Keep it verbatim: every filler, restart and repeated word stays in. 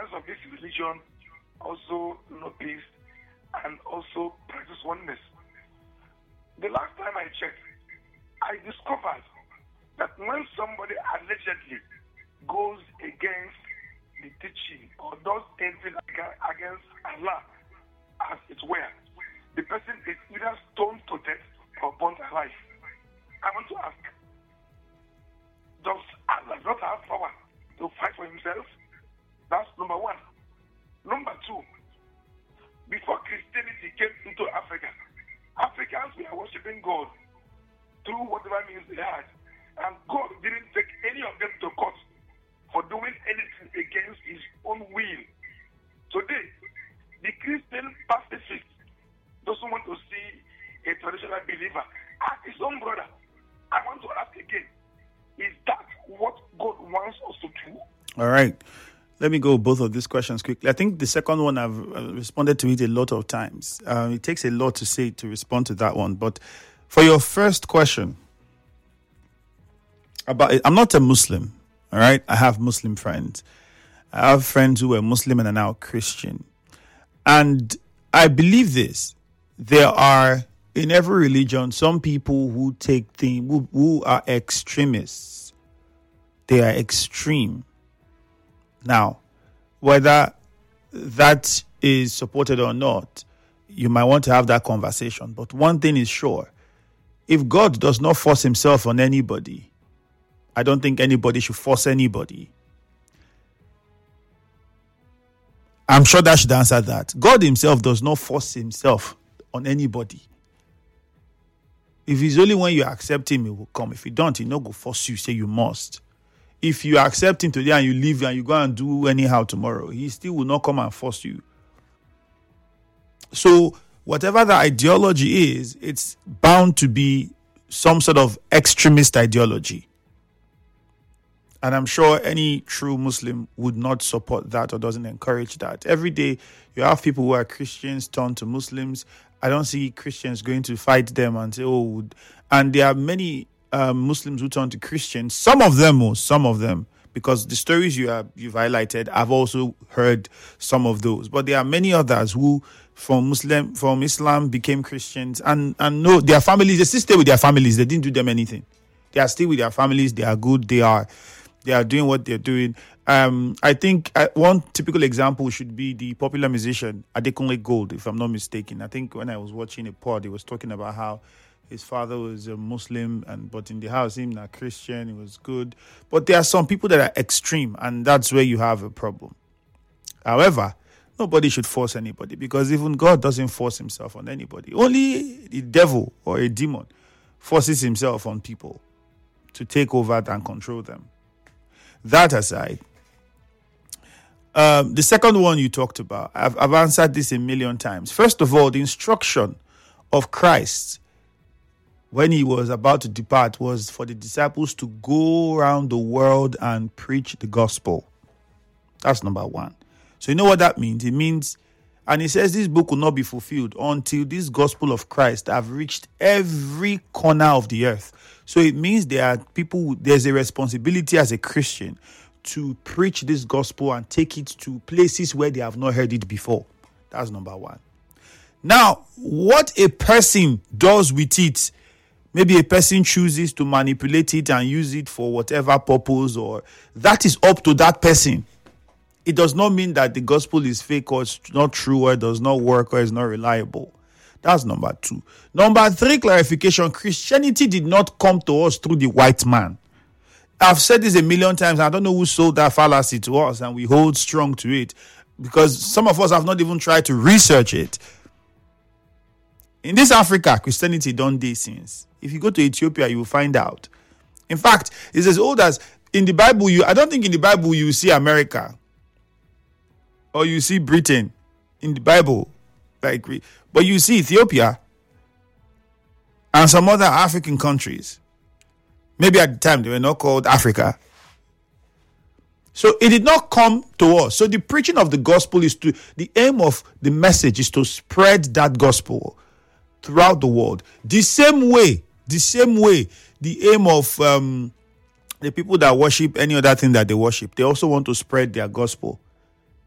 members of this religion also know peace and also practice oneness. The last time I checked, I discovered that when somebody allegedly goes against the teaching or does anything against Allah as it were, the person is either stoned to death or burnt alive. I want to ask, does Allah not have power to fight for himself? That's number one. Number two, before Christianity came into Africa, Africans were worshiping God through whatever means they had. And God didn't take any of them to court for doing anything against his own will. Today, the Christian pacifist doesn't want to see a traditional believer as his own brother. I want to ask again, is that what God wants us to do? All right. Let me go both of these questions quickly. I think the second one, I've responded to it a lot of times. Uh, it takes a lot to say to respond to that one. But for your first question, about it, I'm not a Muslim, all right? I have Muslim friends. I have friends who are Muslim and are now Christian. And I believe this. There are, in every religion, some people who take things, who, who are extremists. They are extreme. Now, whether that is supported or not, you might want to have that conversation. But one thing is sure. If God does not force himself on anybody, I don't think anybody should force anybody. I'm sure that should answer that. God himself does not force himself on anybody. If it's only when you accept him, he will come. If you don't, he no go force you, say you must. If you accept him today and you leave and you go and do anyhow tomorrow, he still will not come and force you. So whatever the ideology is, it's bound to be some sort of extremist ideology. And I'm sure any true Muslim would not support that or doesn't encourage that. Every day you have people who are Christians turn to Muslims. I don't see Christians going to fight them and say, oh, and there are many Um, Muslims who turn to Christians, some of them, or some of them, because the stories you have you've highlighted, I've also heard some of those. But there are many others who, from Muslim, from Islam, became Christians, and and no, their families, they still stay with their families. They didn't do them anything. They are still with their families. They are good. They are, they are doing what they're doing. Um, I think uh, one typical example should be the popular musician Adekunle Gold, if I'm not mistaken. I think when I was watching a pod, he was talking about how his father was a Muslim, and but in the house, him not Christian. He was good. But there are some people that are extreme, and that's where you have a problem. However, nobody should force anybody, because even God doesn't force himself on anybody. Only the devil or a demon forces himself on people to take over and control them. That aside, um, the second one you talked about, I've, I've answered this a million times. First of all, the instruction of Christ when he was about to depart was for the disciples to go around the world and preach the gospel. That's number one. So you know what that means? It means, and he says this book will not be fulfilled until this gospel of Christ have reached every corner of the earth. So it means there are people, there's a responsibility as a Christian to preach this gospel and take it to places where they have not heard it before. That's number one. Now, what a person does with it, maybe a person chooses to manipulate it and use it for whatever purpose, or that is up to that person. It does not mean that the gospel is fake or it's not true or it does not work or is not reliable. That's number two. Number three, clarification. Christianity did not come to us through the white man. I've said this a million times. I don't know who sold that fallacy to us, and we hold strong to it because some of us have not even tried to research it. In this Africa, Christianity don't do since. If you go to Ethiopia, you will find out. In fact, it's as old as in the Bible. You, I don't think in the Bible you see America or you see Britain in the Bible, like, but you see Ethiopia and some other African countries. Maybe at the time they were not called Africa. So it did not come to us. So the preaching of the gospel is to, the aim of the message is to spread that gospel throughout the world. The same way, the same way, the aim of um, the people that worship any other thing that they worship, they also want to spread their gospel